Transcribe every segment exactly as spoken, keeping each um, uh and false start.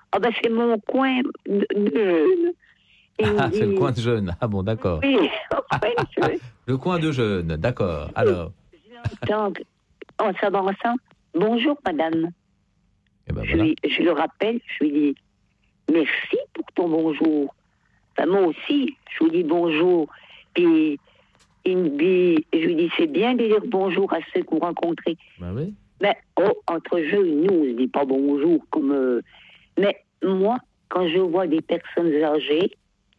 Ah ben c'est mon coin de, de jeûne. Ah, dit, c'est le coin de jeûne. Ah bon, d'accord. Oui, mon coin de jeûne. Le coin de jeûne, d'accord. Alors. Donc, on s'avance ensemble. Bonjour, madame. Eh ben, je, voilà. lui, je le rappelle, je lui dis merci pour ton bonjour. Enfin, moi aussi, je lui dis bonjour. Puis, il me dit, je lui dis, c'est bien de dire bonjour à ceux que vous rencontrez. Ben oui. Mais, oh, entre jeunes, nous, on ne dit pas bonjour comme. Euh, mais moi, quand je vois des personnes âgées,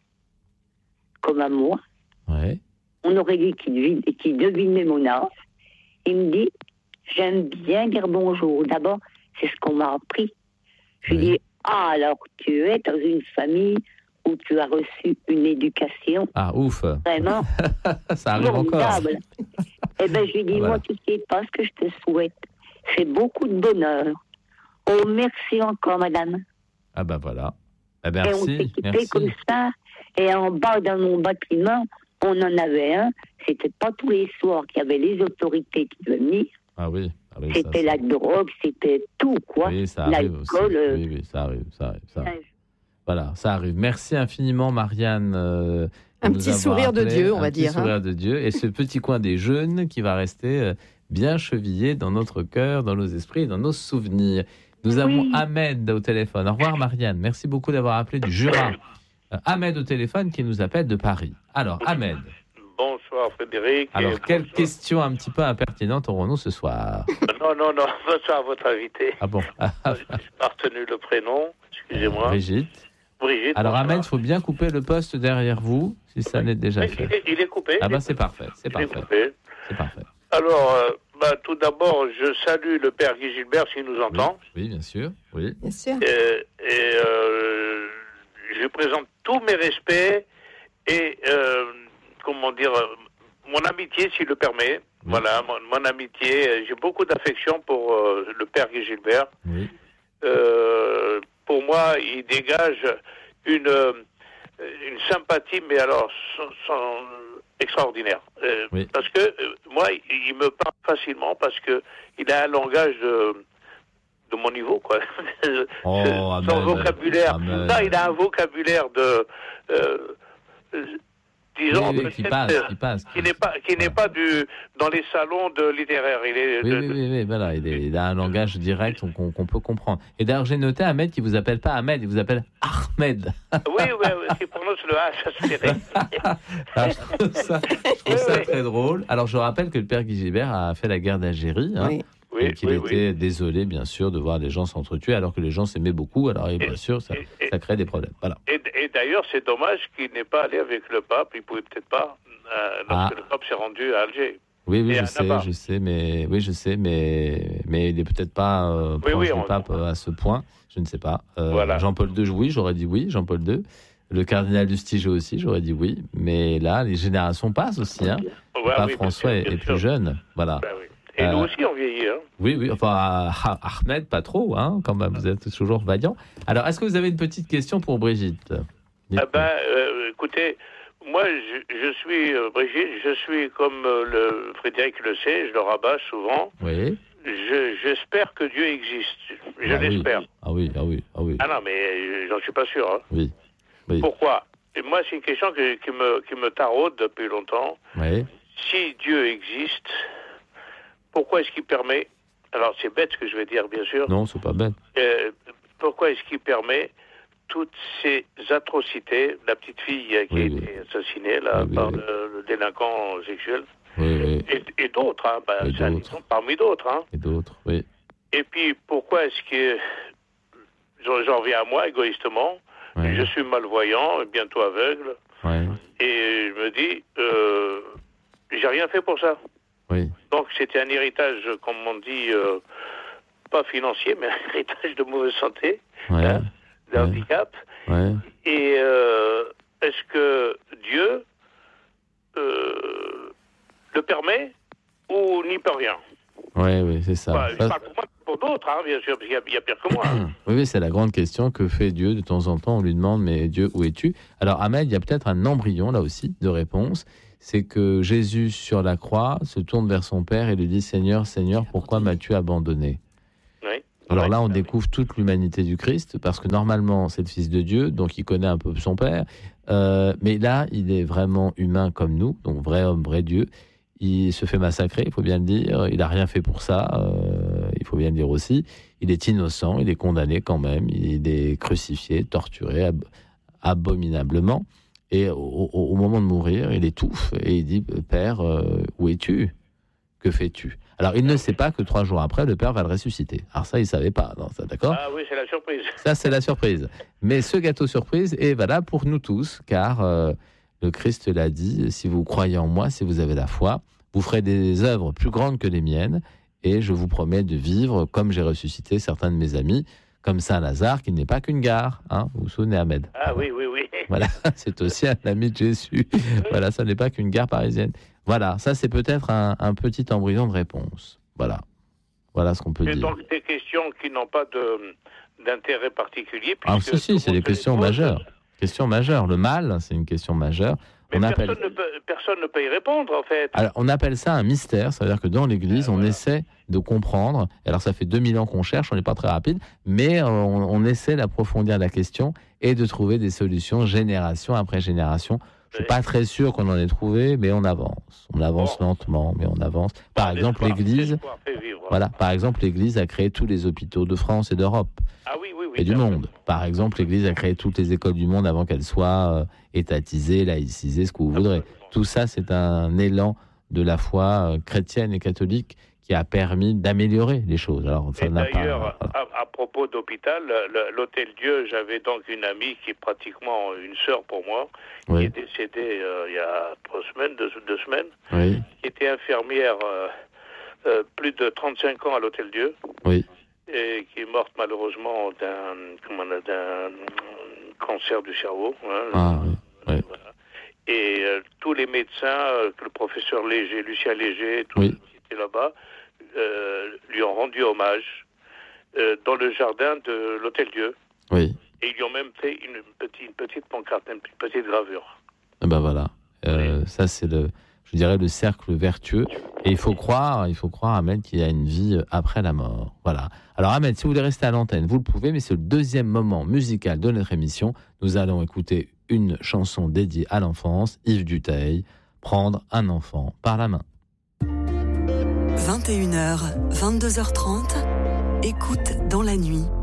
comme à moi, ouais. on aurait dit qu'ils devine, qu'ils devinaient mon âge. Il me dit, j'aime bien dire bonjour. D'abord, c'est ce qu'on m'a appris. Je lui oui. dis, ah, alors tu es dans une famille où tu as reçu une éducation. Ah, ouf. Vraiment. Ça arrive formidable. encore. Eh bien, je lui dis, ah, voilà. moi, tu sais pas ce que je te souhaite. C'est beaucoup de bonheur. Oh, merci encore, madame. Ah ben voilà. Eh ben, et merci. on s'équipait merci. comme ça. Et en bas, dans mon bâtiment, on en avait un. C'était pas tous les soirs qu'il y avait les autorités qui venaient. Ah oui. Ah oui c'était ça, la ça... drogue, c'était tout, quoi. Oui, ça arrive L'alcool, aussi. euh... Oui, oui, ça arrive, ça arrive. Ça arrive. Voilà, ça arrive. Merci infiniment, Marianne. Euh, un petit sourire appelé, de Dieu, on va un dire. Un petit sourire hein. de Dieu. Et ce petit coin des jeunes qui va rester euh, bien chevillé dans notre cœur, dans nos esprits, dans nos souvenirs. Nous avons oui. Ahmed au téléphone. Au revoir, Marianne. Merci beaucoup d'avoir appelé du Jura. Euh, Ahmed au téléphone qui nous appelle de Paris. Alors, Ahmed. Bonsoir, Frédéric. Alors, quelle bonsoir. question un petit peu impertinente aurons-nous ce soir? Non, non, non. Bonsoir à votre invité. Ah bon? Je n'ai pas retenu le prénom. Excusez-moi. Brigitte. Brigitte. Alors, bonsoir. Ahmed, il faut bien couper le poste derrière vous, si ça oui. n'est déjà oui, fait. Il est, il est coupé. Ah, bah, c'est parfait. C'est il parfait. Est coupé. C'est parfait. Alors, euh, bah, tout d'abord, je salue le père Guy Gilbert s'il nous entend. Oui, oui, bien sûr. Oui. Bien sûr. Et, et euh, je présente tous mes respects et, euh, comment dire, mon amitié, s'il le permet. Oui. Voilà, mon, mon amitié. J'ai beaucoup d'affection pour euh, le père Guy Gilbert. Oui. Euh, pour moi, il dégage une, une sympathie, mais alors, sans, sans, extraordinaire. Euh, oui. Parce que, euh, moi, il me parle facilement parce que il a un langage de, de mon niveau, quoi. Oh, son amen, vocabulaire. amen. Non, il a un vocabulaire de... Euh, disons, oui, oui, qui passe, qui passe, qui n'est pas, qui n'est pas du dans les salons de littéraires. Il est oui, de, oui, oui, oui, voilà, il, est, il a un langage direct qu'on, qu'on peut comprendre. Et d'ailleurs, j'ai noté Ahmed qui vous appelle pas Ahmed, il vous appelle Ahmed. Oui, oui, oui, qui prononce le H, ça se fait. Je trouve ça, je trouve ça oui, très oui. drôle. Alors, je rappelle que le père Guy Gilbert a fait la guerre d'Algérie. Hein. Oui. Oui, et qu'il oui, était oui. désolé, bien sûr, de voir les gens s'entretuer, alors que les gens s'aimaient beaucoup. Alors, et, bien sûr, ça, et, ça crée des problèmes. Voilà. Et, et d'ailleurs, c'est dommage qu'il n'ait pas allé avec le pape. Il ne pouvait peut-être pas, euh, lorsque ah. le pape s'est rendu à Alger. Oui, oui, je sais, je sais, mais oui, je sais, mais mais il n'est peut-être pas euh, oui, proche oui, du on... pape à ce point. Je ne sais pas. Euh, voilà. Jean-Paul deux, oui, j'aurais dit oui. Jean-Paul deux. Le cardinal Lustiger aussi, j'aurais dit oui. Mais là, les générations passent aussi. Hein. Ouais, le pape oui, François bien sûr, est, bien est plus jeune. Voilà. Ben oui. Et nous euh, aussi, on vieillit. Hein. Oui, oui. Enfin, Ahmed, pas trop, hein, quand même. Vous êtes toujours vaillant. Alors, est-ce que vous avez une petite question pour Brigitte? Ah ben, euh, écoutez, moi, je, je suis, euh, Brigitte, je suis comme euh, le Frédéric le sait, je le rabâche souvent. Oui. Je, j'espère que Dieu existe. Je ah l'espère. Oui. Ah oui, ah oui, ah oui. Ah non, mais j'en suis pas sûr. Hein. Oui. oui. Pourquoi? Et moi, c'est une question que, qui, me, qui me taraude depuis longtemps. Oui. Si Dieu existe, pourquoi est-ce qu'il permet, alors c'est bête ce que je vais dire bien sûr. Non, c'est pas bête. Euh, pourquoi est-ce qu'il permet toutes ces atrocités, la petite fille qui oui, a oui. été assassinée là, oui, par oui. Le, le délinquant sexuel, oui, oui. Et, et d'autres, hein, bah, et c'est un exemple parmi d'autres. Hein. Et d'autres, oui. Et puis pourquoi est-ce que, j'en, j'en reviens à moi égoïstement, oui. je suis malvoyant, bientôt aveugle, oui. et je me dis, euh, j'ai rien fait pour ça. Oui. Donc c'était un héritage, comme on dit, euh, pas financier, mais un héritage de mauvaise santé, ouais. hein, de ouais. handicap. Ouais. Et euh, est-ce que Dieu euh, le permet ou n'y peut rien? Oui, oui, c'est ça. Bah, je parle pour moi, pour d'autres, hein, bien sûr, parce qu'il y a, il y a pire que moi. Hein. Oui, oui, c'est la grande question. Que fait Dieu? De temps en temps, on lui demande, mais Dieu, où es-tu? Alors, Ahmed, il y a peut-être un embryon, là aussi, de réponse. C'est que Jésus, sur la croix, se tourne vers son Père et lui dit « Seigneur, Seigneur, pourquoi m'as-tu abandonné ?» Oui. Alors là, on découvre toute l'humanité du Christ, parce que normalement, c'est le Fils de Dieu, donc il connaît un peu son Père. Euh, mais là, il est vraiment humain comme nous, donc vrai homme, vrai Dieu. Il se fait massacrer, il faut bien le dire. Il n'a rien fait pour ça, euh, il faut bien le dire aussi. Il est innocent, il est condamné quand même. Il est crucifié, torturé ab- abominablement. Et au, au, au moment de mourir, il étouffe et il dit « Père, euh, où es-tu ? Que fais-tu ?» Alors, il ne sait pas que trois jours après, le Père va le ressusciter. Alors ça, il ne savait pas, non, ça, d'accord ? Ah oui, c'est la surprise. Ça, c'est la surprise. Mais ce gâteau surprise est valable pour nous tous, car euh, le Christ l'a dit, si vous croyez en moi, si vous avez la foi, vous ferez des œuvres plus grandes que les miennes, et je vous promets de vivre comme j'ai ressuscité certains de mes amis, comme Saint Lazare, qui n'est pas qu'une gare. Hein, vous vous souvenez, Ahmed ? Ah oui, oui, oui. Voilà, c'est aussi un ami de Jésus. Voilà, ça n'est pas qu'une gare parisienne. Voilà, ça c'est peut-être un, un petit embryon de réponse. Voilà, voilà ce qu'on peut c'est dire. Donc des questions qui n'ont pas de, d'intérêt particulier. Ah si, si, c'est des questions majeures. Questions majeures. Le mal, c'est une question majeure. Mais on personne, appelle... ne peut, personne ne peut y répondre, en fait. Alors, on appelle ça un mystère. Ça veut dire que dans l'Église, euh, on voilà. essaie de comprendre. Alors, ça fait deux mille ans qu'on cherche, on n'est pas très rapide, mais on, on essaie d'approfondir la question et de trouver des solutions génération après génération. Je ne suis pas très sûr qu'on en ait trouvé, mais on avance. On avance bon. lentement, mais on avance. Par bon, exemple, l'Église, vivre, voilà. Par exemple, l'Église a créé tous les hôpitaux de France et d'Europe. Ah oui, oui, oui, et du monde. Par exemple, l'Église a créé toutes les écoles du monde avant qu'elles soient euh, étatisées, laïcisées, ce que vous voudrez. Tout ça, c'est un élan de la foi euh, chrétienne et catholique qui a permis d'améliorer les choses. Alors, ça et n'a d'ailleurs, pas, voilà. à, à propos d'hôpital, l'Hôtel Dieu, j'avais donc une amie qui est pratiquement une sœur pour moi, oui. qui est décédée euh, il y a trois semaines, deux, deux semaines, oui. qui était infirmière euh, euh, plus de trente-cinq ans à l'Hôtel Dieu. Oui. Et qui est morte malheureusement d'un, comment on a, d'un cancer du cerveau. Hein, ah, oui. Oui. Voilà. Et euh, tous les médecins, euh, le professeur Léger, Lucien Léger, tous oui. ceux qui étaient là-bas, euh, lui ont rendu hommage euh, dans le jardin de l'Hôtel Dieu. Oui. Et ils lui ont même fait une petite, une petite pancarte, une petite gravure. Et ben voilà. Euh, oui. Ça, c'est le, je dirais, le cercle vertueux. Et il faut croire, il faut croire, Ahmed, qu'il y a une vie après la mort. Voilà. Alors, Ahmed, si vous voulez rester à l'antenne, vous le pouvez, mais c'est le deuxième moment musical de notre émission. Nous allons écouter une chanson dédiée à l'enfance, Yves Duteil, Prendre un enfant par la main. vingt et une heures, vingt-deux heures trente, écoute dans la nuit.